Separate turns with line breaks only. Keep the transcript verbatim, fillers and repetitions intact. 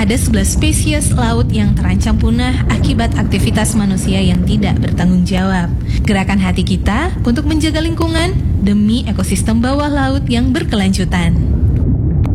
ada sebelas spesies laut yang terancam punah akibat aktivitas manusia yang tidak bertanggung jawab. Gerakan hati kita untuk menjaga lingkungan demi ekosistem bawah laut yang berkelanjutan.